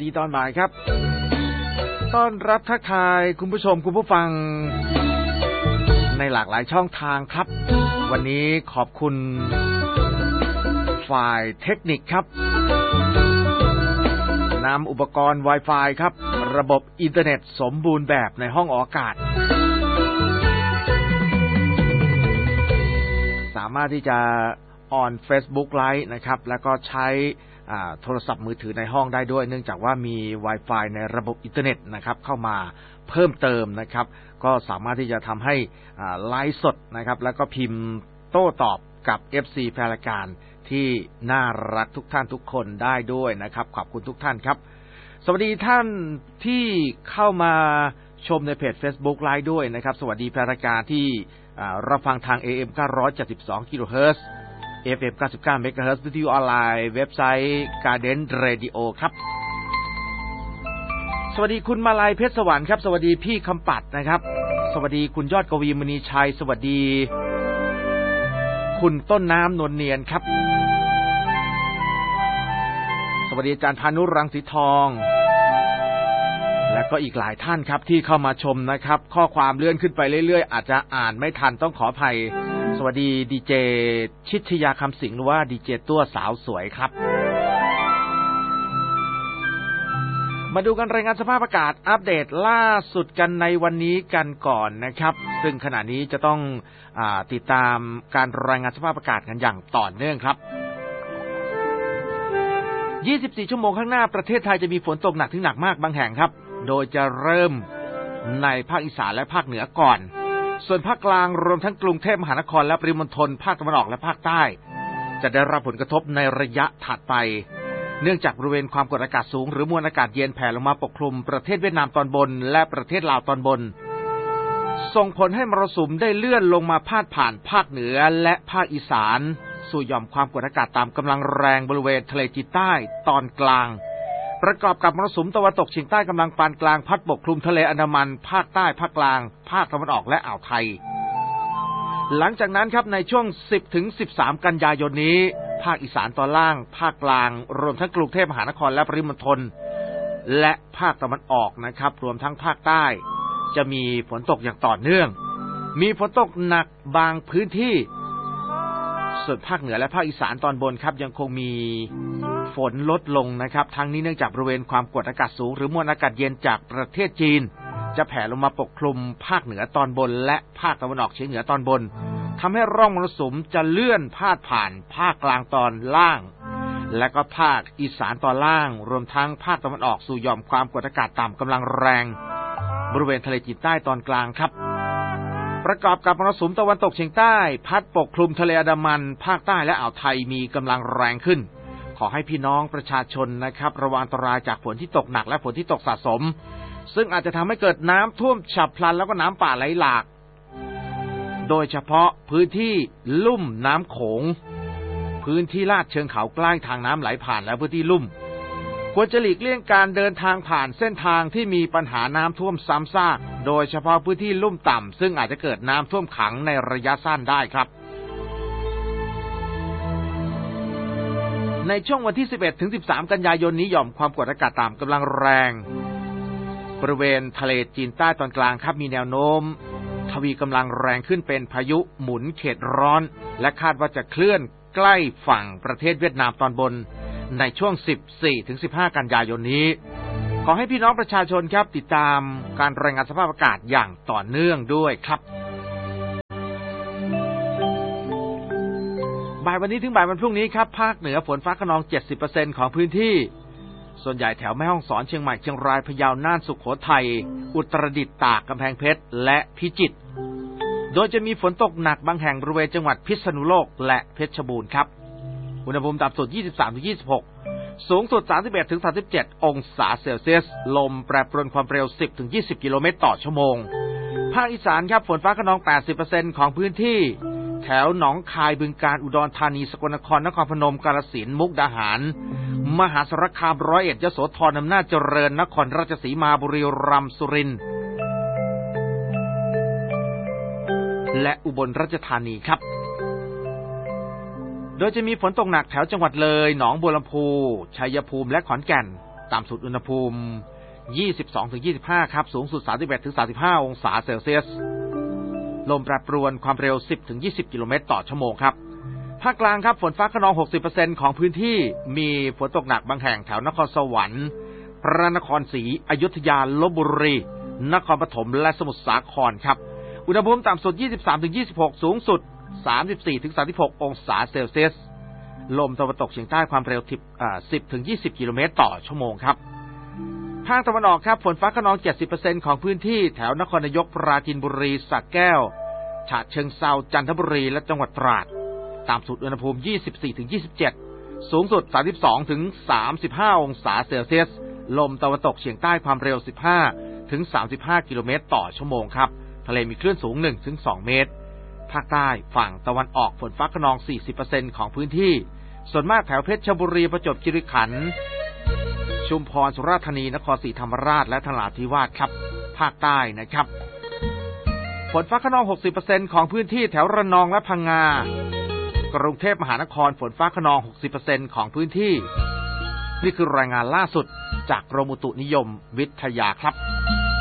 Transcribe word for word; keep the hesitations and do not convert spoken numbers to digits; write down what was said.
ดีตอนบ่ายครับต้อนรับทักทายคุณผู้ชมคุณผู้ฟังในหลากหลายช่องทางครับวันนี้ขอบคุณฝ่ายเทคนิคครับนำอุปกรณ์ Wi-Fi ครับระบบอินเทอร์เน็ตสมบูรณ์แบบในห้องออกอากาศสามารถที่จะออน Facebook Live นะครับแล้วก็ใช้โทรศัพท์มือถือในห้องได้ด้วยเนื่องจากว่ามี Wi-Fi ในระบบอินเทอร์เน็ตนะครับเข้ามาเพิ่มเติมนะครับก็สามารถที่จะทำให้ไลฟ์สดนะครับแล้วก็พิมพ์โต้ตอบกับ เอฟ ซี แฟนรายการที่น่ารักทุกท่านทุกคนได้ด้วยนะครับขอบคุณทุกท่านครับสวัสดีท่านที่เข้ามาชมในเพจ Facebook Live ด้วยนะครับสวัสดีแฟนรายการที่รับฟังทาง เอ เอ็ม เก้าร้อยเจ็ดสิบสอง กิโลเฮิรตซ์ เอฟ เอ็ม เก้าสิบเก้า เมกะเฮิรตซ์ วิทยุออนไลน์เว็บไซต์ Garden Radio ครับสวัสดีคุณมาลัยเพชรสวรรค์ครับสวัสดีพี่คำปัดนะครับสวัสดีคุณยอดกวีมณีชัยสวัสดีคุณต้นน้ำนวลเนียนครับสวัสดีอาจารย์พานุรังสีทองและก็อีกหลายท่านครับที่เข้ามาชมนะครับข้อความเลื่อนขึ้นไปเรื่อยๆอาจจะอ่านไม่ทันต้องขออภัยสวัสดีดีเจชิตยาคำสิงห์หรือว่าดีเจตัวสาวสวยครับมาดูกันรายงานสภาพอากาศอัปเดตล่าสุดกันในวันนี้กันก่อนนะครับซึ่งขณะนี้จะต้องอ่าติดตามการรายงานสภาพอากาศกันอย่างต่อเนื่องครับยี่สิบสี่ชั่วโมงข้างหน้าประเทศไทยจะมีฝนตกหนักถึงหนักมากบางแห่งครับโดยจะเริ่มในภาคอีสานและภาคเหนือก่อนส่วนภาคกลางรวมทั้งกรุงเทพมหานครและปริมณฑลภาคตะวันออกและภาคใต้จะได้รับผลกระทบในระยะถัดไปเนื่องจากบริเวณความกดอากาศสูงหรือมวลอากาศเย็นแผ่ลงมาปกคลุมประเทศเวียดนามตอนบนและประเทศลาวตอนบนส่งผลให้มรสุมได้เลื่อนลงมาพาดผ่านภาคเหนือและภาคอีสานสู่หย่อมความกดอากาศต่ำกำลังแรงบริเวณทะเลจีนใต้ตอนกลางประกอบกับมรสุมตะวันตกเฉียงใต้กำลังปานกลางพัดปกคลุมทะเลอันดามันภาคใต้ภาคกลางภาคตะวันออกและอ่าวไทยหลังจากนั้นครับในช่วง สิบถึงสิบสาม กันยายนนี้ภาคอีสานตอนล่างภาคกลางรวมทั้งกรุงเทพมหานครและปริมณฑลและภาคตะวันออกนะครับรวมทั้งภาคใต้จะมีฝนตกอย่างต่อเนื่องมีฝนตกหนักบางพื้นที่ส่วนภาคเหนือและภาคอีสานตอนบนครับยังคงมีฝนลดลงนะครับทั้งนี้เนื่องจากบริเวณความกดอากาศสูงหรือมวลอากาศเย็นจากประเทศจีนจะแผ่ลงมาปกคลุมภาคเหนือตอนบนและภาคตะวันออกเฉียงเหนือตอนบนทำให้ร่องมรสุมจะเลื่อนพาดผ่านภาคกลางตอนล่างและก็ภาคอีสานตอนล่างรวมทั้งภาคตะวันออกสู่หย่อมความกดอากาศต่ำกำลังแรงบริเวณทะเลจีนใต้ตอนกลางครับประกอบกับมรสุมตะวันตกเฉียงใต้พัดปกคลุมทะเลอันดามันภาคใต้และอ่าวไทยมีกำลังแรงขึ้นขอให้พี่น้องประชาชนนะครับระวังอันตรายจากฝนที่ตกหนักและฝนที่ตกสะสมซึ่งอาจจะทำให้เกิดน้ำท่วมฉับพลันแล้วก็น้ำป่าไหลหลากโดยเฉพาะพื้นที่ลุ่มน้ำโขงพื้นที่ลาดเชิงเขาใกล้ทางน้ำไหลผ่านและพื้นที่ลุ่มควรจะหลีกเลี่ยงการเดินทางผ่านเส้นทางที่มีปัญหาน้ำท่วมซ้ำซากโดยเฉพาะพื้นที่ลุ่มต่ำซึ่งอาจจะเกิดน้ำท่วมขังในระยะสั้นได้ครับในช่วงวันที่ สิบเอ็ดถึงสิบสาม กันยายนนี้หย่อมความกดอากาศต่ำกำลังแรงบริเวณทะเลจีนใต้ตอนกลางครับมีแนวโน้มทวีกำลังแรงขึ้นเป็นพายุหมุนเขตร้อนและคาดว่าจะเคลื่อนใกล้ฝั่งประเทศเวียดนามตอนบนในช่วง สิบสี่ถึงสิบห้า กันยายนนี้ขอให้พี่น้องประชาชนครับติดตามการรายงานสภาพอากาศอย่างต่อเนื่องด้วยครับบ่ายวันนี้ถึงบ่ายวันพรุ่งนี้ครับภาคเหนือฝนฟ้าคะนอง เจ็ดสิบเปอร์เซ็นต์ ของพื้นที่ส่วนใหญ่แถวแม่ฮ่องสอนเชียงใหม่เชียงรายพะเยาน่านสุโขทัยอุตรดิตถ์ตากกำแพงเพชรและพิจิตรโดยจะมีฝนตกหนักบางแห่งบริเวณจังหวัดพิษณุโลกและเพชรบูรณ์ครับอุณหภูมิต่ำสุด ยี่สิบสามถึงยี่สิบหก สูงสุด สามสิบเอ็ดถึงสามสิบเจ็ด องศาเซลเซียสลมแปรปรวนความเร็ว สิบถึงยี่สิบ กิโลเมตรต่อชั่วโมงภาคอีสานครับฝนฟ้าคะนอง แปดสิบเปอร์เซ็นต์ ของพื้นที่แถวหนองคายบึงกาฬอุดรธานีสกลนครนครพนมกาฬสินธุ์มุกดาหารมหาสารคามร้อยเอ็ดยโสธรอำนาจเจริญนครราชสีมาบุรีรัมย์สุรินทร์และอุบลราชธานีครับโดยจะมีฝนตกหนักแถวจังหวัดเลยหนองบัวลำพูชัยภูมิและขอนแก่นต่ำสุดอุณหภูมิ ยี่สิบสองถึงยี่สิบห้า ครับสูงสุด สามสิบเอ็ดถึงสามสิบห้า องศาเซลเซียสลมแปรปรวนความเร็ว สิบถึงยี่สิบ กิโลเมตรต่อชั่วโมงครับภาคกลางครับฝนฟ้าคะนอง หกสิบเปอร์เซ็นต์ ของพื้นที่มีฝนตกหนักบางแห่งแถวนครสวรรค์พระนครศรีอยุธยาลพบุรีนครปฐมและสมุทรสาครครับอุณหภูมิต่ำสุด ยี่สิบสามถึงยี่สิบหก สูงสุด สามสิบสี่ถึงสามสิบหก องศาเซลเซียสลมตะวันตกเฉียงใต้ความเร็ว สิบถึงยี่สิบ กิโลเมตรต่อชั่วโมงครับภาคตะวันออกครับฝนฟ้าคะนอง เจ็ดสิบเปอร์เซ็นต์ ของพื้นที่แถวนครนายกปราจีนบุรีสระแก้วฉะเชิงเทราจันทบุรีและจังหวัดตราดต่ำสุดอุณหภูมิ ยี่สิบสี่ถึงยี่สิบเจ็ด สูงสุด สามสิบสองถึงสามสิบห้า องศาเซลเซียสลมตะวันตกเฉียงใต้ความเร็ว สิบห้าถึงสามสิบห้า กิโลเมตรต่อชั่วโมงครับทะเลมีคลื่นสูง หนึ่งถึงสอง เมตรภาคใต้ฝั่งตะวันออกฝนฟ้าคะนอง สี่สิบเปอร์เซ็นต์ ของพื้นที่ส่วนมากแถวเพชรบุรีประจวบคีรีขันธ์ชุมพรสุราษฎร์ธานีนครศรีธรรมราชและนราธิวาสครับภาคใต้นะครับฝนฟ้าคะนอง หกสิบเปอร์เซ็นต์ ของพื้นที่แถวระนองและพังงากรุงเทพมหานครฝนฟ้าคะนอง หกสิบเปอร์เซ็นต์ ของพื้นที่นี่คือรายงานล่าสุดจากกรมอุตุนิยมวิทยาครับ